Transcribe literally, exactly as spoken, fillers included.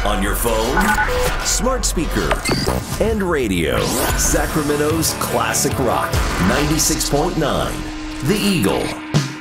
On your phone, smart speaker, and radio. Sacramento's classic rock, ninety-six point nine. The Eagle.